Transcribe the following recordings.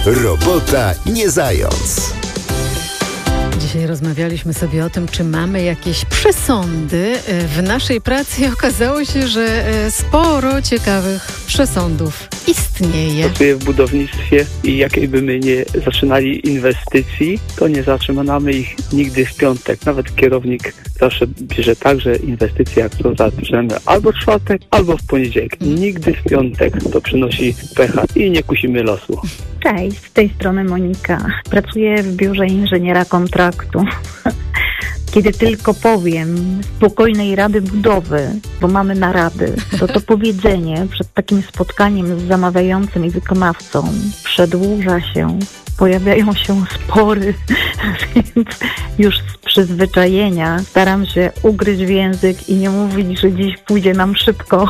Robota nie zając. Dzisiaj rozmawialiśmy sobie o tym, czy mamy jakieś przesądy w naszej pracy i okazało się, że sporo ciekawych przesądów istnieje. Pracuję w budownictwie i jakiej by my nie zaczynali inwestycji, to nie zaczynamy ich nigdy w piątek. Nawet kierownik zawsze bierze tak, że inwestycje jak to zaczynamy albo w czwartek, albo w poniedziałek. Nigdy w piątek. To przynosi pecha i nie kusimy losu. Cześć, z tej strony Monika. Pracuję w biurze inżyniera kontraktu. Kiedy tylko powiem spokojnej rady budowy, bo mamy narady, to powiedzenie przed takim spotkaniem z zamawiającym i wykonawcą przedłuża się, pojawiają się spory, więc już z przyzwyczajenia staram się ugryźć w język i nie mówić, że dziś pójdzie nam szybko.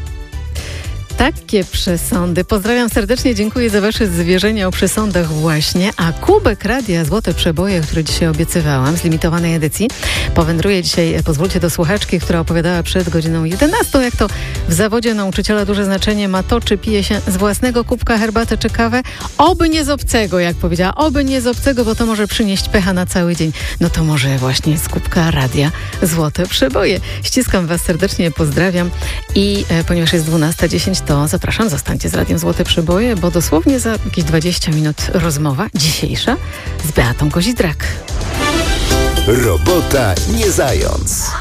Takie przesądy. Pozdrawiam serdecznie, dziękuję za wasze zwierzenia o przesądach właśnie. A kubek Radia Złote Przeboje, który dzisiaj obiecywałam z limitowanej edycji, powędruje dzisiaj, pozwólcie, do słuchaczki, która opowiadała przed godziną 11, jak to w zawodzie nauczyciela duże znaczenie ma to, czy pije się z własnego kubka herbatę czy kawę. Oby nie z obcego, jak powiedziała. Oby nie z obcego, bo to może przynieść pecha na cały dzień. No to może właśnie z kubka Radia Złote Przeboje. Ściskam was serdecznie, pozdrawiam i ponieważ jest 12:10, to zapraszam, zostańcie z Radiem Złote Przeboje, bo dosłownie za jakieś 20 minut rozmowa dzisiejsza z Beatą Kozidrak. Robota nie zając.